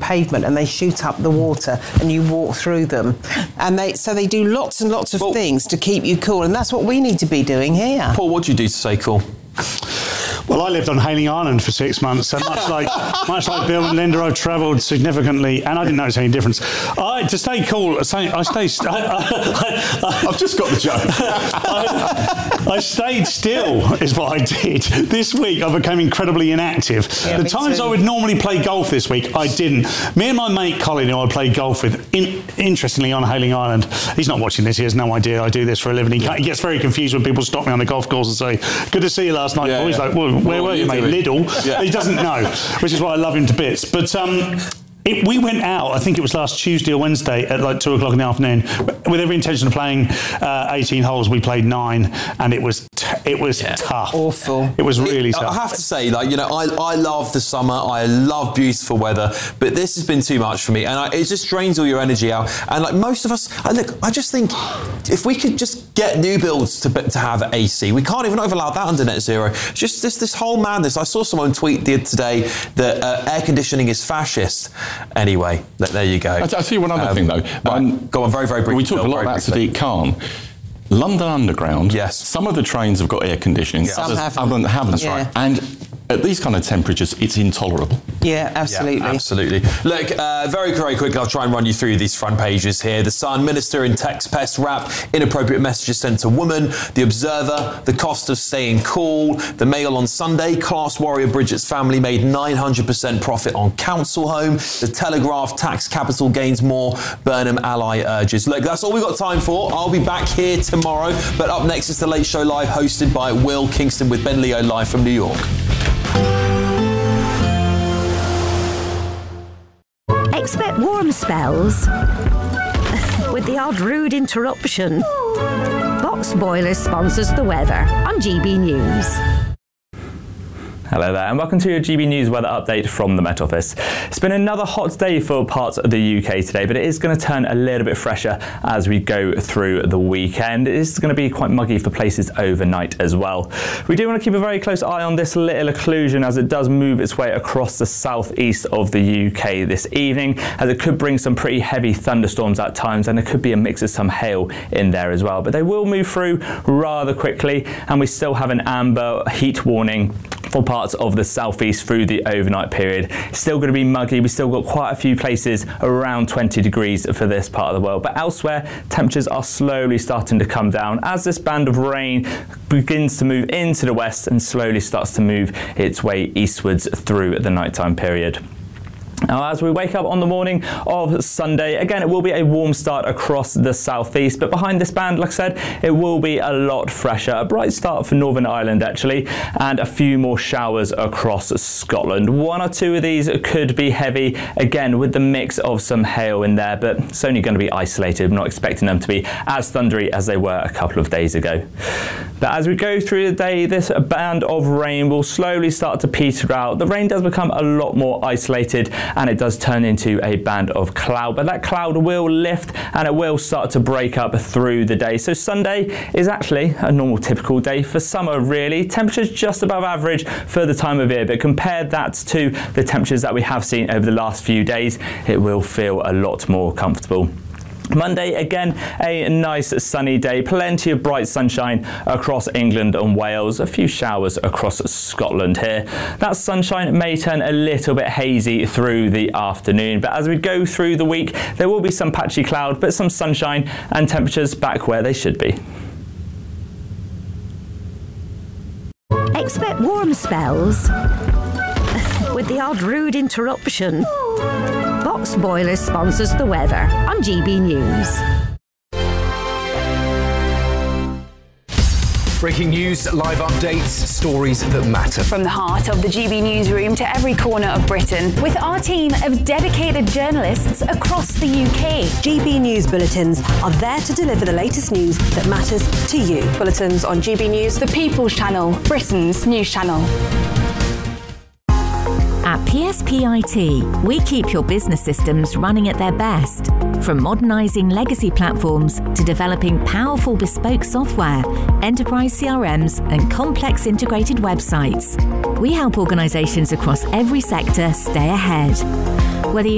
pavement and they shoot up the water and you walk through them. And they do lots and lots of things to keep you cool, and that's what we need to be doing here. Paul, what do you do to stay cool? Well, I lived on Hayling Island for 6 months, so much like Bill and Linda, I've travelled significantly, and I didn't notice any difference. To stay cool, I've just got the joke. I stayed still, is what I did. This week, I became incredibly inactive. Yeah, the times I would normally play golf this week, I didn't. Me and my mate Colin, who I played golf with, interestingly on Hayling Island, he's not watching this, he has no idea I do this for a living. He gets very confused when people stop me on the golf course and say, "Good to see you last night." He's like, "Well, where were you, mate?" Lidl. Yeah. He doesn't know, which is why I love him to bits. But we went out, I think it was last Tuesday or Wednesday at like 2 o'clock in the afternoon, with every intention of playing 18 holes. We played 9, and it was tough. Awful. It was really tough. I have to say, I love the summer. I love beautiful weather, but this has been too much for me, and it just drains all your energy out. And like most of us, I just think if we could just get new builds to have AC, we can't even allow that under net zero. It's just this whole madness. I saw someone tweet today that air conditioning is fascist. Anyway, there you go. I'll tell you one other thing, though. Go on, very, very briefly. We talk a lot about Sadiq Khan. London Underground, yes. Some of the trains have got air conditioning. Some haven't. Others haven't. That's right. And at these kind of temperatures, it's intolerable. Yeah, absolutely. Yeah, absolutely. Look, very, very quickly, I'll try and run you through these front pages here. The Sun, Minister in text pest rap, inappropriate messages sent to woman. The Observer, the cost of staying cool. The Mail on Sunday, class warrior Bridget's family made 900% profit on council home. The Telegraph, tax capital gains more. Burnham ally urges. Look, that's all we've got time for. I'll be back here tomorrow. But up next is The Late Show Live, hosted by Will Kingston with Ben Leo live from New York. Expect warm spells with the odd rude interruption. Box Boilers sponsors the weather on GB News. Hello there and welcome to your GB News weather update from the Met Office. It's been another hot day for parts of the UK today, but it is going to turn a little bit fresher as we go through the weekend. It is going to be quite muggy for places overnight as well. We do want to keep a very close eye on this little occlusion as it does move its way across the southeast of the UK this evening, as it could bring some pretty heavy thunderstorms at times, and there could be a mix of some hail in there as well. But they will move through rather quickly, and we still have an amber heat warning for parts of the southeast through the overnight period. It's still going to be muggy. We've still got quite a few places around 20 degrees for this part of the world, but elsewhere temperatures are slowly starting to come down as this band of rain begins to move into the west and slowly starts to move its way eastwards through the nighttime period. Now, as we wake up on the morning of Sunday, again, it will be a warm start across the southeast, but behind this band, like I said, it will be a lot fresher. A bright start for Northern Ireland, actually, and a few more showers across Scotland. 1 or 2 of these could be heavy, again, with the mix of some hail in there, but it's only going to be isolated. I'm not expecting them to be as thundery as they were a couple of days ago. But as we go through the day, this band of rain will slowly start to peter out. The rain does become a lot more isolated, and it does turn into a band of cloud, but that cloud will lift and it will start to break up through the day. So Sunday is actually a normal typical day for summer, really. Temperatures just above average for the time of year, but compare that to the temperatures that we have seen over the last few days, it will feel a lot more comfortable. Monday, again, a nice sunny day, plenty of bright sunshine across England and Wales, a few showers across Scotland here. That sunshine may turn a little bit hazy through the afternoon, but as we go through the week, there will be some patchy cloud, but some sunshine and temperatures back where they should be. Expect warm spells with the odd rude interruption. Box Boilers sponsors the weather on GB News. Breaking news, live updates, stories that matter. From the heart of the GB newsroom to every corner of Britain, with our team of dedicated journalists across the UK. GB News Bulletins are there to deliver the latest news that matters to you. Bulletins on GB News, the People's Channel, Britain's news channel. At PSP IT, we keep your business systems running at their best. From modernising legacy platforms to developing powerful bespoke software, enterprise CRMs and complex integrated websites, we help organisations across every sector stay ahead. Whether you